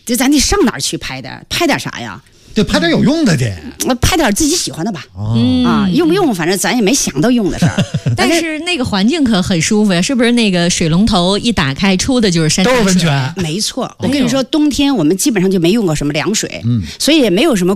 这咱得上哪儿去拍的？拍点啥呀？ 对，拍点有用的得， 拍点自己喜欢的吧。用不用，反正咱也没想到用的事儿。 但是那个环境可很舒服呀，是不是？那个水龙头一打开，出的就是山泉水， 都是温泉。 没错，我跟你说，冬天我们基本上就没用过什么凉水，所以也没有什么